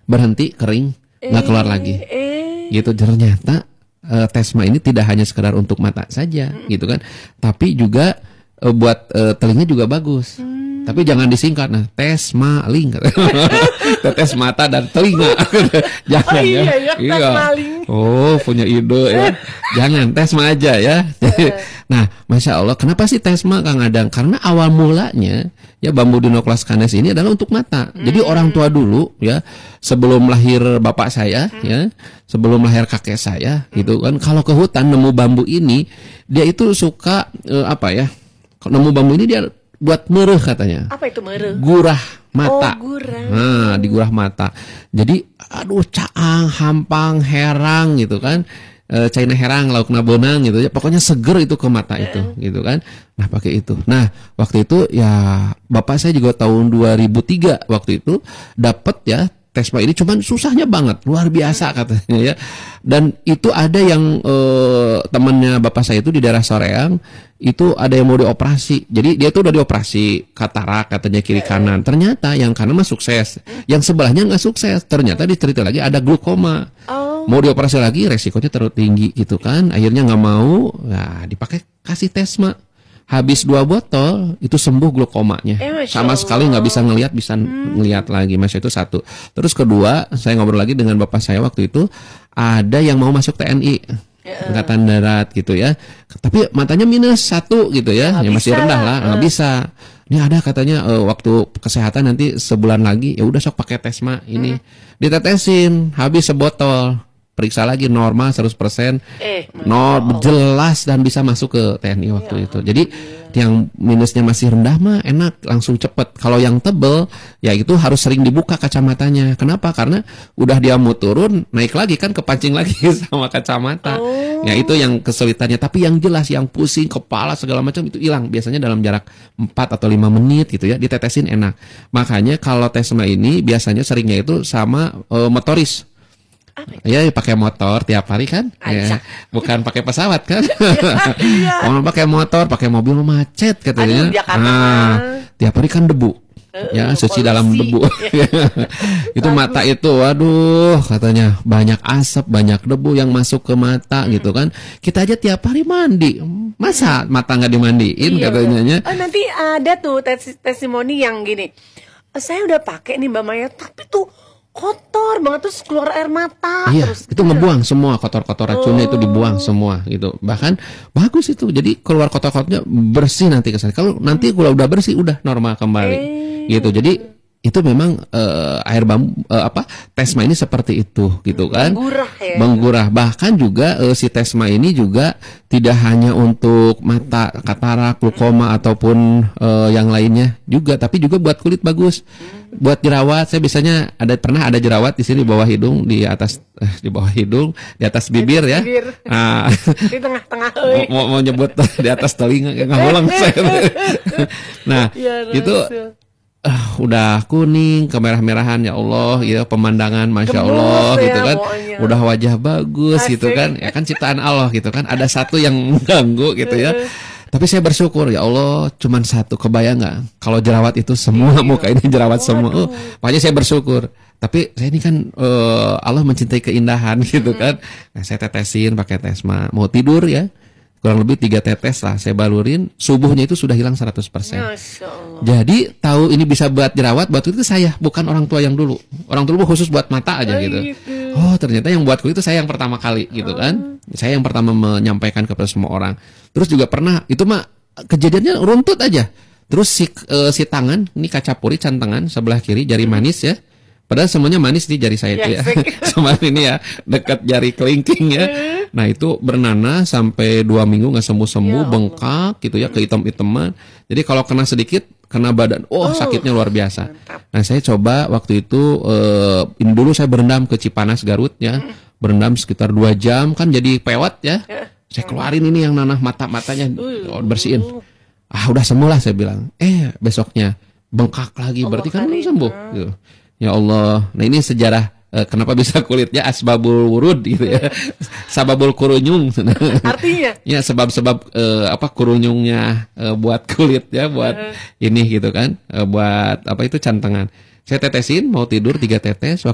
berhenti kering, nggak keluar lagi. Gitu. Ternyata Tesma ini tidak hanya sekedar untuk mata saja, gitu kan, tapi juga buat telinga juga bagus. Tapi jangan disingkat, nah Tesmaling, tetes mata dan telinga. Jangan ya. Oh, punya ide ya. Jangan Tesma aja ya. Nah, Masya Allah, kenapa sih Tesma, Kang Adang? Karena awal mulanya ya bambu dinoclus canes ini adalah untuk mata. Jadi orang tua dulu ya, sebelum lahir bapak saya ya, sebelum lahir kakek saya gitu kan, kalau ke hutan nemu bambu ini, dia itu suka nemu bambu ini dia buat mereh katanya. Apa itu mereh? Gurah mata. Oh, gurah. Nah, digurah mata. Jadi, aduh, caang, hampang, herang gitu kan. Caina herang, lauk nabonang gitu ya. Pokoknya seger itu ke mata itu, gitu kan. Nah, pakai itu. Nah, waktu itu ya bapak saya juga tahun 2003 waktu itu dapat ya Tesma ini, cuman susahnya banget, luar biasa katanya ya. Dan itu ada yang temannya bapak saya itu di daerah Soreang, itu ada yang mau dioperasi. Jadi dia tuh udah dioperasi katarak katanya kiri kanan. Ternyata yang kanan mah sukses, yang sebelahnya nggak sukses. Ternyata dicerita lagi ada glaukoma. Mau dioperasi lagi, resikonya terlalu tinggi gitu kan. Akhirnya nggak mau, nah dipakai kasih Tesma. Habis 2 botol itu sembuh glaukomanya. Sama sekali nggak bisa ngelihat, bisa ngelihat lagi. Masya, itu satu. Terus kedua, saya ngobrol lagi dengan bapak saya waktu itu, ada yang mau masuk TNI, Angkatan Darat gitu ya. Tapi matanya -1 gitu ya, yang masih rendah lah, nggak bisa. Ini ada katanya waktu kesehatan nanti sebulan lagi, ya udah sok pakai Tesma ini. Ditetesin, habis sebotol. Periksa lagi normal 100%, jelas dan bisa masuk ke TNI waktu itu. Jadi yang minusnya masih rendah mah enak, langsung cepet. Kalau yang tebel, ya itu harus sering dibuka kacamatanya. Kenapa? Karena udah dia mau turun, naik lagi kan, kepancing lagi sama kacamata. Ya itu yang kesulitannya. Tapi yang jelas, yang pusing, kepala segala macam itu hilang. Biasanya dalam jarak 4 atau 5 menit gitu ya, ditetesin enak. Makanya kalau Tesma ini biasanya seringnya itu sama motoris. Ya pakai motor tiap hari kan, ya, bukan pakai pesawat kan. Kalau pakai motor, pakai mobil macet katanya. Tiap hari kan debu, ya suci dalam debu. Itu mata itu, waduh, katanya banyak asap, banyak debu yang masuk ke mata gitu kan. Kita aja tiap hari mandi, masa mata nggak dimandiin katanya. Nanti ada tuh testimoni yang gini, saya udah pakai nih Mbak Maya, tapi tuh kotor banget, terus keluar air mata. Terus itu ngebuang semua kotor-kotor racunnya, itu dibuang semua gitu. Bahkan bagus itu, jadi keluar kotor-kotornya bersih nanti kesan. Kalau nanti kalau udah bersih udah normal kembali gitu. Jadi itu memang air bambu Tesma ini seperti itu gitu kan. Menggurah. Bahkan juga si Tesma ini juga tidak hanya untuk mata, katarak, glaukoma ataupun yang lainnya juga, tapi juga buat kulit bagus. Buat jerawat, saya biasanya pernah ada jerawat di sini di bawah hidung, di atas di atas bibir ya. Nah, di tengah-tengah. mau nyebut di atas telinga nggak ulang saya. Nah, itu udah kuning, kemerah-merahan, ya Allah, ya pemandangan Masya Allah gitu kan. Udah wajah bagus gitu kan. Ya kan ciptaan Allah gitu kan. Ada satu yang mengganggu gitu ya. Tapi saya bersyukur, ya Allah, cuman satu. Kebayang nggak kalau jerawat itu semua muka ini jerawat semua. Makanya saya bersyukur. Tapi saya ini kan Allah mencintai keindahan gitu kan. Nah, saya tetesin pakai Tesma. Mau tidur ya, kurang lebih 3 tetes lah saya balurin, subuhnya itu sudah hilang 100%. Jadi tahu ini bisa buat jerawat, buat kulit itu saya, bukan orang tua yang dulu. Orang dulu khusus buat mata aja gitu. Oh, ternyata yang buat kulit itu saya yang pertama kali gitu kan. Saya yang pertama menyampaikan kepada semua orang. Terus juga pernah, itu mah kejadiannya runtut aja. Terus si tangan, ini kaca puri cantengan sebelah kiri, jari manis ya. Padahal semuanya manis di jari saya itu ya. Cuma ini ya, dekat jari kelingking ya. Nah itu bernanah sampai 2 minggu nggak sembuh-sembuh, bengkak gitu ya, kehitam-hitaman. Jadi kalau kena sedikit, kena badan, sakitnya luar biasa. Nah saya coba waktu itu, ini dulu saya berendam ke Cipanas Garut ya. Berendam sekitar 2 jam, kan jadi pewat ya. Saya keluarin ini yang nanah mata-matanya, bersihin. Udah sembuh lah saya bilang. Besoknya bengkak lagi, berarti kan belum sembuh gitu. Ya Allah, nah ini sejarah kenapa bisa kulitnya asbabul wurud gitu ya. Sababul kurunyung. Artinya? Ya sebab-sebab kurunyungnya buat kulit ya, buat ini gitu kan. Buat itu cantengan. Saya tetesin, mau tidur 3 tetes.